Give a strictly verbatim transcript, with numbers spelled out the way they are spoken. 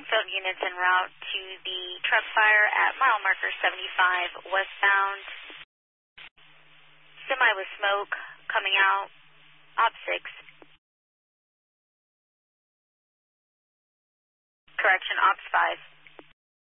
field units en route to the truck fire at mile marker seventy-five westbound. Semi with smoke coming out, op six. Correction, ops five.